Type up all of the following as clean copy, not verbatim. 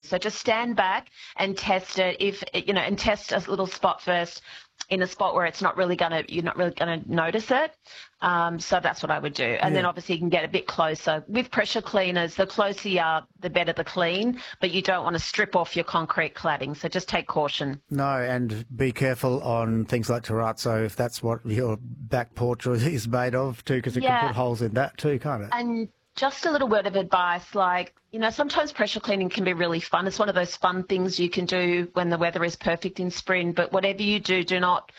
So just stand back and test it and test a little spot first in a spot where you're not really gonna notice it. So that's what I would do. And then obviously you can get a bit closer. With pressure cleaners, the closer you are, the better the clean, but you don't want to strip off your concrete cladding. So just take caution. No, and be careful on things like terrazzo, if that's what your back porch is made of too, because it can put holes in that too, can't it? And just a little word of advice, sometimes pressure cleaning can be really fun. It's one of those fun things you can do when the weather is perfect in spring, but whatever you do, do not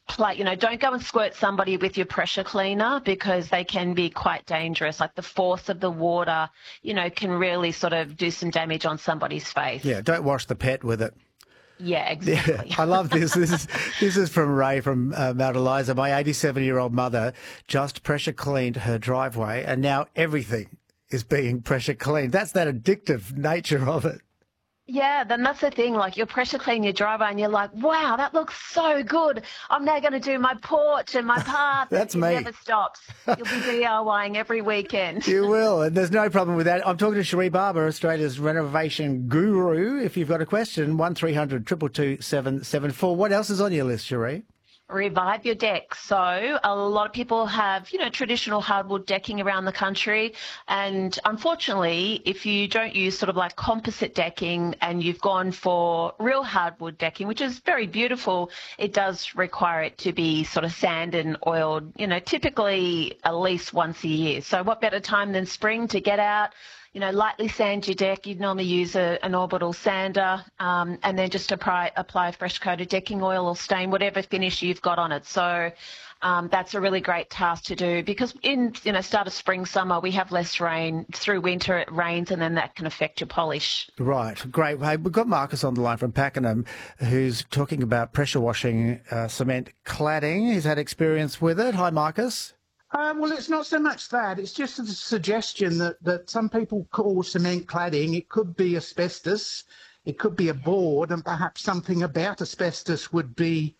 don't go and squirt somebody with your pressure cleaner, because they can be quite dangerous. Like the force of the water, can really sort of do some damage on somebody's face. Yeah, don't wash the pet with it. Yeah, exactly. Yeah, I love this. This is from Ray from Mount Eliza. My 87-year-old mother just pressure cleaned her driveway, and now everything is being pressure cleaned. That's that addictive nature of it. Yeah, then that's the thing. Like, you're pressure cleaning your driveway and you're like, wow, that looks so good. I'm now going to do my porch and my path. That's it me. Never stops. You'll be DIYing every weekend. You will, and there's no problem with that. I'm talking to Cherie Barber, Australia's renovation guru. If you've got a question, 1300 222 774. What else is on your list, Cherie? Revive your deck. So a lot of people have, traditional hardwood decking around the country. And unfortunately, if you don't use sort of like composite decking and you've gone for real hardwood decking, which is very beautiful, it does require it to be sort of sand and oiled, typically at least once a year. So what better time than spring to get out, lightly sand your deck. You'd normally use an orbital sander, and then just apply a fresh coat of decking oil or stain, whatever finish you've got on it. So that's a really great task to do, because in start of spring, summer, we have less rain. Through winter it rains, and then that can affect your polish. Right, great. Hey, we've got Marcus on the line from Pakenham, who's talking about pressure washing cement cladding. He's had experience with it. Hi, Marcus. Well, it's not so much that. It's just a suggestion that some people call cement cladding. It could be asbestos, it could be a board, and perhaps something about asbestos would be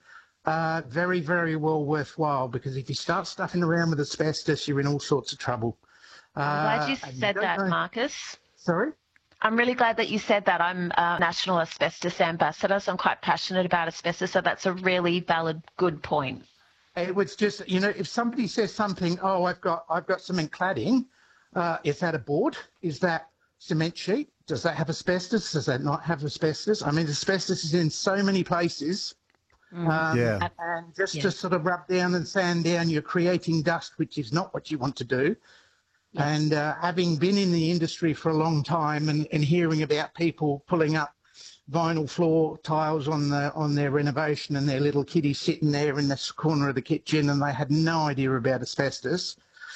very, very well worthwhile, because if you start stuffing around with asbestos, you're in all sorts of trouble. I'm glad you said that, Marcus. Sorry? I'm really glad that you said that. I'm a National Asbestos Ambassador, so I'm quite passionate about asbestos, so that's a really valid, good point. It was just, if somebody says something, oh, I've got cement cladding, is that a board? Is that cement sheet? Does that have asbestos? Does that not have asbestos? I mean, asbestos is in so many places. And just to sort of rub down and sand down, you're creating dust, which is not what you want to do. Yes. And having been in the industry for a long time and hearing about people pulling up vinyl floor tiles on their renovation, and their little kiddies sitting there in this corner of the kitchen, and they had no idea about asbestos.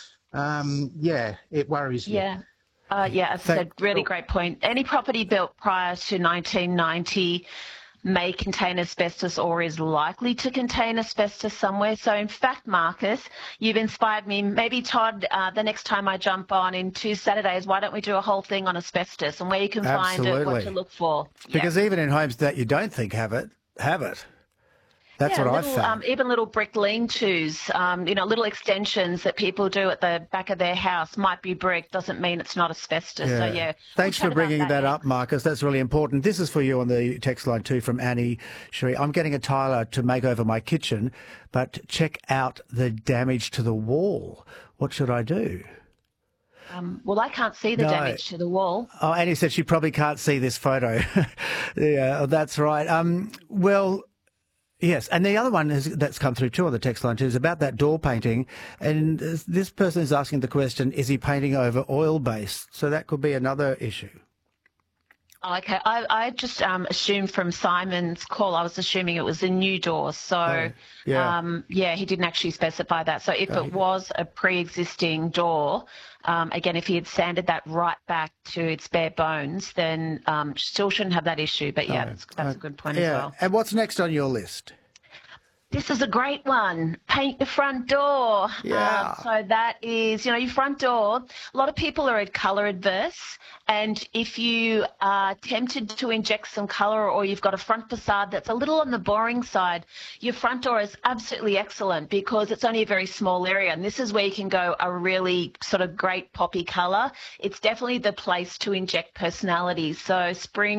It worries you. Yeah. As I said, really great point. Any property built prior to 1990 may contain asbestos or is likely to contain asbestos somewhere. So in fact, Marcus, you've inspired me. Maybe Todd, the next time I jump on in 2 Saturdays, why don't we do a whole thing on asbestos and where you can find it, what to look for. Because even in homes that you don't think have it. That's what I've found. Even little brick lean-tos, little extensions that people do at the back of their house might be brick, doesn't mean it's not asbestos. Yeah. So, Thanks for bringing that up, Marcus. That's really important. This is for you on the text line too from Annie. Cherie, I'm getting a tiler to make over my kitchen, but check out the damage to the wall. What should I do? Well, I can't see the damage to the wall. Oh, Annie said she probably can't see this photo. Yeah, that's right. Yes, and the other one that's come through too on the text line too is about that door painting, and this person is asking the question, is he painting over oil-based? So that could be another issue. Okay, I just assumed from Simon's call, I was assuming it was a new door. So, he didn't actually specify that. So if it was a pre-existing door, again, if he had sanded that right back to its bare bones, then still shouldn't have that issue. But that's a good point as well. And what's next on your list? This is a great one. Paint your front door. Yeah. So that is, your front door. A lot of people are colour adverse. And if you are tempted to inject some colour, or you've got a front facade that's a little on the boring side, your front door is absolutely excellent because it's only a very small area. And this is where you can go a really sort of great poppy colour. It's definitely the place to inject personality. So spring